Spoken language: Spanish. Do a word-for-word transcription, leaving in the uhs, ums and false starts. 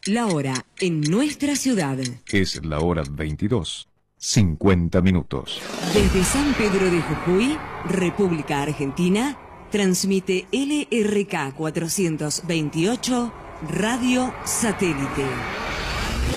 La hora en nuestra ciudad. Es la hora veintidós, cincuenta minutos. Desde San Pedro de Jujuy, República Argentina, transmite L R K cuatrocientos veintiocho Radio Satélite.